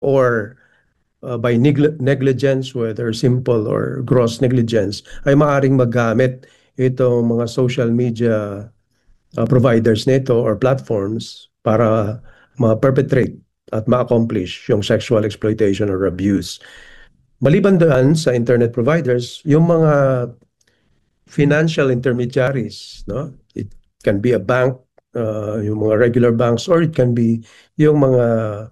or by negligence, whether simple or gross negligence, ay maaaring magamit itong mga social media providers nito or platforms para ma-perpetrate at ma-accomplish yung sexual exploitation or abuse. Maliban doon sa internet providers, yung mga financial intermediaries, no? It can be a bank, yung mga regular banks, or it can be yung mga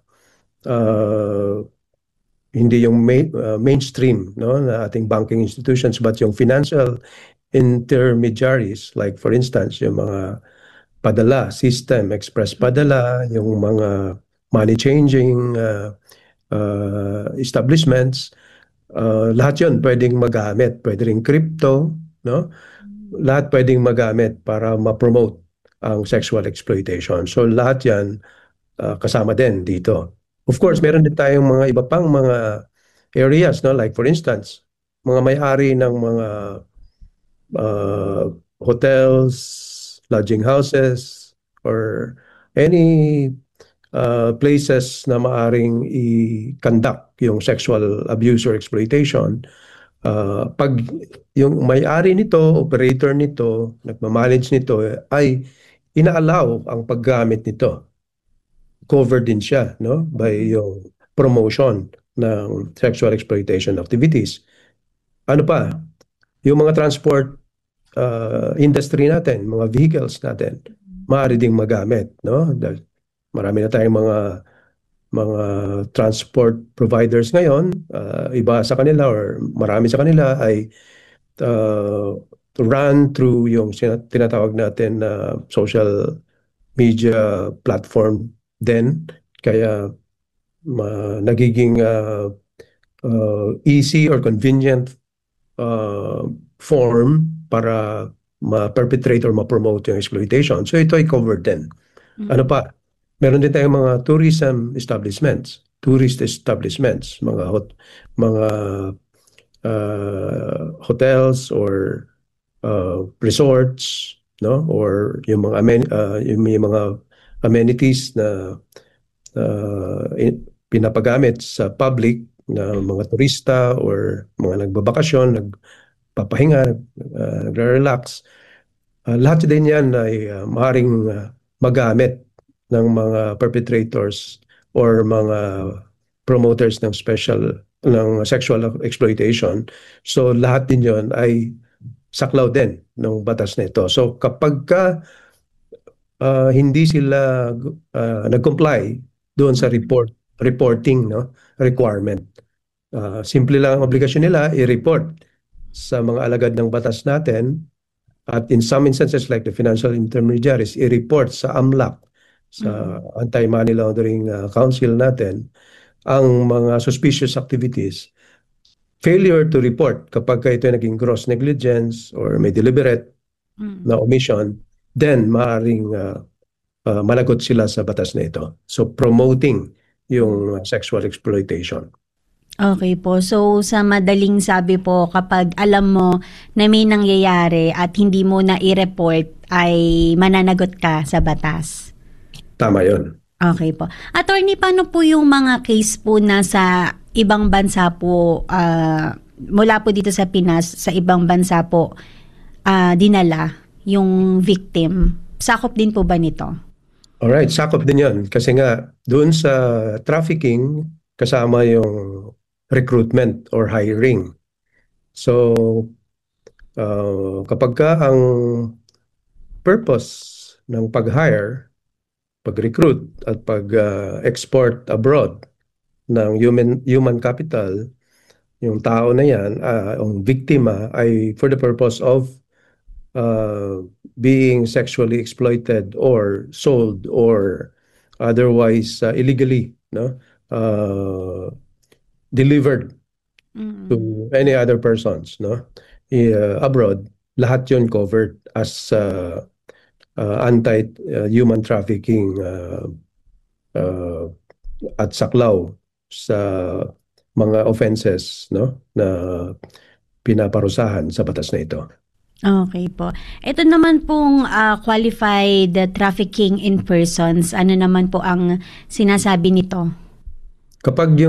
hindi yung mainstream, no, na ating banking institutions, but yung financial intermediaries, like for instance yung mga padala system, express padala, yung mga money changing establishments, lahat yun pwedeng magamit. Pwede rin crypto, no? Lahat pwedeng magamit para ma-promote ang sexual exploitation. So lahat yan kasama din dito. Of course, meron din tayong mga iba pang mga areas, no? Like for instance, mga may-ari ng mga hotels, lodging houses, or any places na maaring i-conduct yung sexual abuse or exploitation. Pag yung may-ari nito, operator nito, nagmamanage nito, ay ina-allow ang paggamit nito, covered din siya, no, by yung promotion ng sexual exploitation activities. Ano pa? Yung mga transport industry natin, mga vehicles natin, maaari ding magamit, no? Dahil marami na tayong mga transport providers ngayon, iba sa kanila or marami sa kanila ay run through yung tinatawag natin na social media platform din. Kaya nagiging easy or convenient form para ma-perpetrate or ma-promote yung exploitation. So ito ay covered din. Ano pa? Meron din tayong mga tourism establishments, mga hotels or resorts, no? Or yung mga amenities na pinapagamit sa public na mga turista or mga nagbabakasyon, nagpapahinga, nagre-relax. Lahat din yan ay maaaring magamit ng mga perpetrators or mga promoters ng sexual exploitation. So lahat din yon ay saklaw din ng batas nito. So kapag hindi sila nag-comply doon sa reporting, no, requirement, simple lang ang obligasyon nila i-report sa mga alagad ng batas natin, at in some instances like the financial intermediaries, i-report sa AMLAC, sa Anti-Money Laundering Council natin, ang mga suspicious activities. Failure to report kapag ito ay naging gross negligence or may deliberate na omission, then maaaring managot sila sa batas na ito. So promoting yung sexual exploitation. Okay po. So sa madaling sabi po, kapag alam mo na may nangyayari at hindi mo na i-report, ay mananagot ka sa batas. Tama yun. Okay po. Attorney, paano po yung mga case po na sa ibang bansa po, mula po dito sa Pinas, sa ibang bansa po, dinala yung victim? Sakop din po ba nito? Alright, sakop din yan. Kasi nga, doon sa trafficking, kasama yung recruitment or hiring. So, kapag ka ang purpose ng pag-hire, pag-recruit at pag-export abroad ng human capital, yung tao na yan, ang biktima ay for the purpose of being sexually exploited or sold or otherwise illegally, no, delivered to any other persons, no, abroad. Lahat yun covered as anti-human trafficking at saklaw sa mga offenses, no, na pinaparusahan sa batas na ito. Okay po. Ito naman pong qualified trafficking in persons, ano naman po ang sinasabi nito? Kapag